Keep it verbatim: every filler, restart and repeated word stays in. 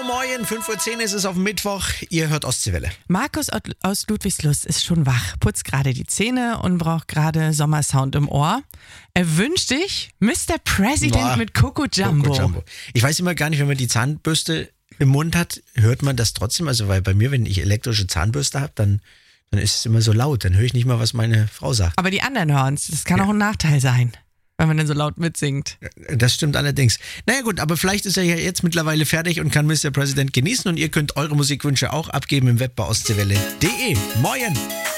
Moin, fünf Uhr zehn ist es auf dem Mittwoch. Ihr hört Ostseewelle. Markus aus Ludwigslust ist schon wach, putzt gerade die Zähne und braucht gerade Sommersound im Ohr. Er wünscht sich Mister President Boah, mit Coco Jumbo. Coco Jumbo. Ich weiß immer gar nicht, wenn man die Zahnbürste im Mund hat, hört man das trotzdem? Also weil bei mir, wenn ich elektrische Zahnbürste habe, dann, dann ist es immer so laut. Dann höre ich nicht mal, was meine Frau sagt. Aber die anderen hören's. Das kann Ja. auch ein Nachteil sein, wenn man dann so laut mitsingt. Das stimmt allerdings. Naja gut, aber vielleicht ist er ja jetzt mittlerweile fertig und kann Mister President genießen und ihr könnt eure Musikwünsche auch abgeben im Web bei ostseewelle punkt de. Moin!